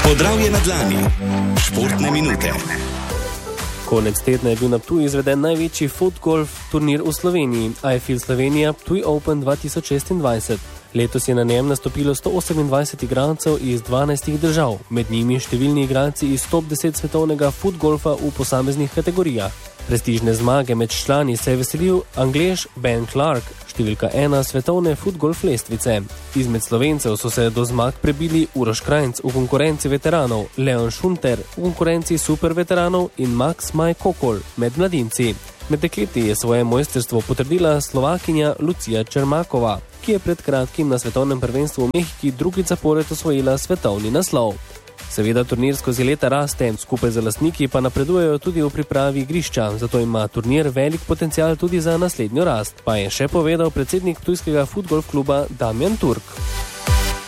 Podravje na dlani. Športne minute. Konec tedna je bil na Ptuju izveden največji footgolf turnir v Sloveniji, iFIL Slovenija Ptuj Open 2026. Letos je na njem nastopilo 128 igralcev iz 12 držav, med njimi številni igralci iz top 10 svetovnega footgolfa v posameznih kategorijah. Prestižne zmage med člani se je veselil Anglež Ben Clark, številka 1 svetovne footgolf lestvice. Izmed Slovencev so se do zmag prebili Uroš Krajnc v konkurenci veteranov, Leon Šunter v konkurenci super veteranov in Max Maj Kokol med mladinci. Med dekleti je svoje mojstrstvo potrdila Slovakinja Lucija Čermakova, ki je pred kratkim na svetovnem prvenstvu v Mehiki drugič zapored osvojila svetovni naslov. Seveda turnir skozi leta raste, skupaj z lastniki pa napredujejo tudi v pripravi igrišča, zato ima turnir velik potencial tudi za naslednjo rast, pa je še povedal predsednik ptujskega futgolf kluba Damjan Turk.